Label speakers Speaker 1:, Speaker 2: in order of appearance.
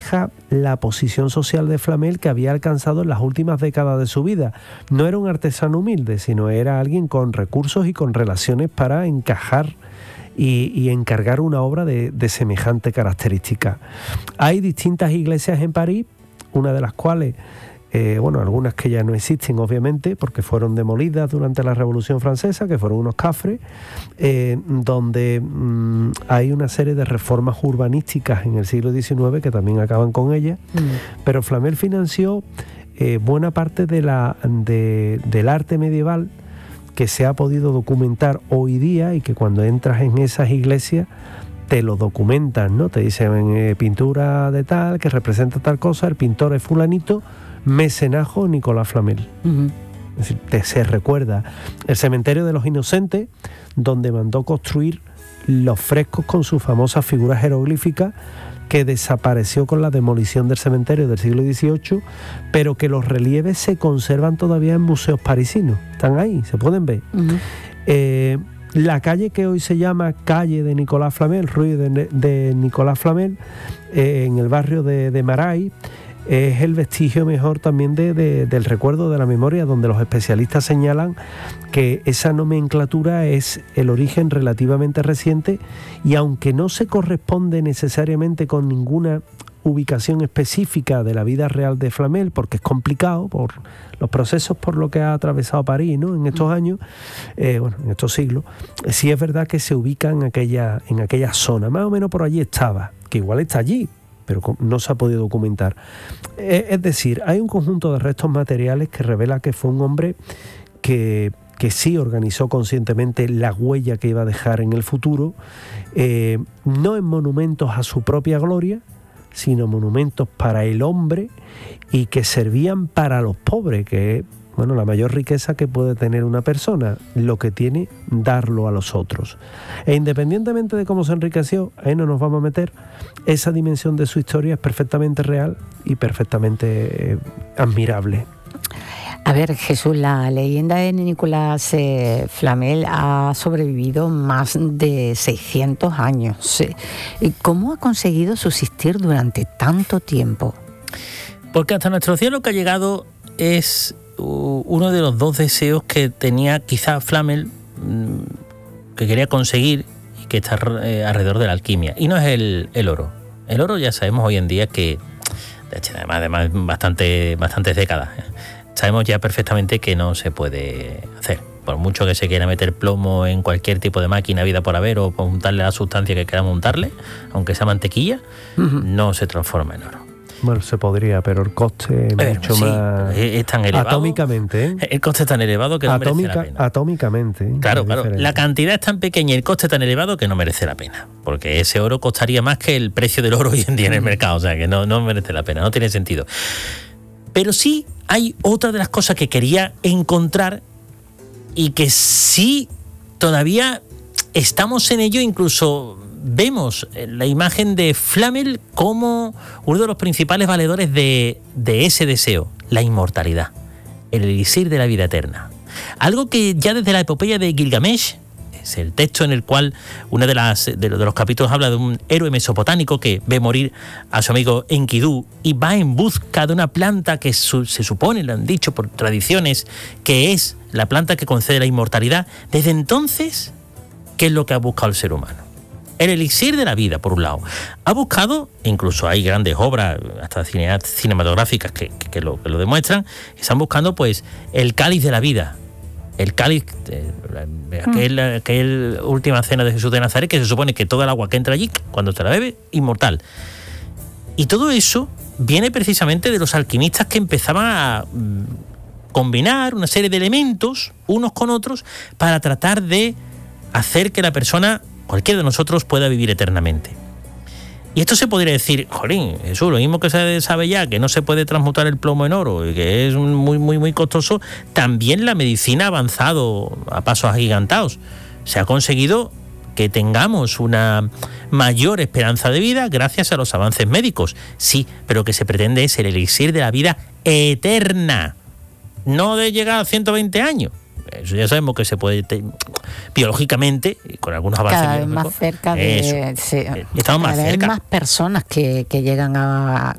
Speaker 1: refleja la posición social de Flamel que había alcanzado en las últimas décadas de su vida. No era un artesano humilde, sino era alguien con recursos y con relaciones para encajar y encargar una obra de semejante característica. Hay distintas iglesias en París, una de las cuales, algunas que ya no existen obviamente porque fueron demolidas durante la Revolución Francesa, que fueron unos cafres, donde hay una serie de reformas urbanísticas en el siglo XIX que también acaban con ellas, pero Flamel financió buena parte del arte medieval que se ha podido documentar hoy día y que cuando entras en esas iglesias te lo documentan, ¿no? Te dicen pintura de tal, que representa tal cosa, el pintor es fulanito, mecenajo Nicolás Flamel. Es decir, se recuerda el cementerio de los Inocentes, donde mandó construir los frescos con sus famosas figuras jeroglíficas, que desapareció con la demolición del cementerio del siglo XVIII, pero que los relieves se conservan todavía en museos parisinos. Están ahí, se pueden ver. La calle que hoy se llama calle de Nicolás Flamel, Rue de Nicolás Flamel, en el barrio de Marais, es el vestigio mejor también del recuerdo de la memoria, donde los especialistas señalan que esa nomenclatura es el origen relativamente reciente, y aunque no se corresponde necesariamente con ninguna ubicación específica de la vida real de Flamel, porque es complicado por los procesos por lo que ha atravesado París, ¿no? En estos años, en estos siglos, sí es verdad que se ubica en aquella zona, más o menos por allí estaba, que igual está allí, pero no se ha podido documentar. Es decir, hay un conjunto de restos materiales que revela que fue un hombre que sí organizó conscientemente la huella que iba a dejar en el futuro, no en monumentos a su propia gloria, sino monumentos para el hombre y que servían para los pobres, que es la mayor riqueza que puede tener una persona, lo que tiene, darlo a los otros. E independientemente de cómo se enriqueció, ahí no nos vamos a meter, esa dimensión de su historia es perfectamente real y perfectamente admirable.
Speaker 2: A ver, Jesús, la leyenda de Nicolás Flamel ha sobrevivido más de 600 años. ¿Cómo ha conseguido subsistir durante tanto tiempo?
Speaker 3: Porque hasta nuestro cielo lo que ha llegado es uno de los dos deseos que tenía quizá Flamel, que quería conseguir y que está alrededor de la alquimia, y no es el oro. El oro ya sabemos hoy en día que, además bastantes décadas, sabemos ya perfectamente que no se puede hacer. Por mucho que se quiera meter plomo en cualquier tipo de máquina, vida por haber, o untarle la sustancia que queramos untarle, aunque sea mantequilla, no se transforma en oro.
Speaker 1: Bueno, se podría, pero el coste es mucho más...
Speaker 3: Es tan elevado.
Speaker 1: Atómicamente, ¿eh?
Speaker 3: El coste es tan elevado que no merece la pena.
Speaker 1: Atómicamente.
Speaker 3: Claro. La cantidad es tan pequeña y el coste tan elevado que no merece la pena. Porque ese oro costaría más que el precio del oro hoy en día en el mercado. O sea, que no merece la pena, no tiene sentido. Pero sí hay otra de las cosas que quería encontrar y que sí todavía estamos en ello, incluso vemos la imagen de Flamel como uno de los principales valedores de ese deseo, la inmortalidad, el elixir de la vida eterna. Algo que ya desde la epopeya de Gilgamesh, es el texto en el cual uno de los capítulos habla de un héroe mesopotámico que ve morir a su amigo Enkidu y va en busca de una planta que se supone, lo han dicho por tradiciones, que es la planta que concede la inmortalidad. Desde entonces, ¿qué es lo que ha buscado el ser humano? El elixir de la vida, por un lado. Ha buscado, incluso hay grandes obras, hasta cinematográficas que lo demuestran, que están buscando pues el cáliz de la vida. El cáliz, aquel última cena de Jesús de Nazaret, que se supone que toda el agua que entra allí, cuando te la bebe, inmortal. Y todo eso viene precisamente de los alquimistas que empezaban a combinar una serie de elementos unos con otros para tratar de hacer que la persona, cualquiera de nosotros, pueda vivir eternamente. Y esto se podría decir, jolín, Jesús, lo mismo que se sabe ya, que no se puede transmutar el plomo en oro y que es muy costoso, también la medicina ha avanzado a pasos agigantados. Se ha conseguido que tengamos una mayor esperanza de vida gracias a los avances médicos. Sí, pero lo que se pretende es el elixir de la vida eterna, no de llegar a 120 años. Eso ya sabemos que se puede biológicamente, con algunos avances
Speaker 2: cada vez más cerca de...
Speaker 3: estamos más cerca.
Speaker 2: Cada vez más personas que llegan a